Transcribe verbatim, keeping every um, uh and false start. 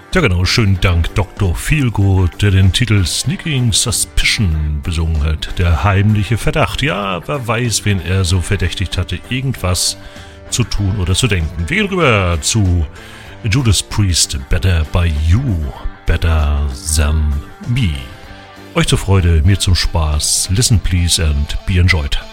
Ja genau, schönen Dank Doktor Feelgood, der den Titel Sneaking Suspicion besungen hat. Der heimliche Verdacht. Ja, wer weiß, wen er so verdächtigt hatte, irgendwas zu tun oder zu denken. Wir gehen rüber zu Judas Priest, Better by You, Better Than Me. Euch zur Freude, mir zum Spaß. Listen please and be enjoyed.